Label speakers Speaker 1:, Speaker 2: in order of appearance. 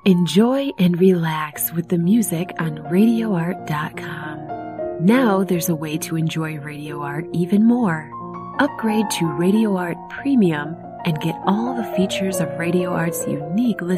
Speaker 1: Enjoy and relax with the music on RadioArt.com. Now there's a way to enjoy Radio Art even more. Upgrade to Radio Art Premium and get all the features of Radio Art's unique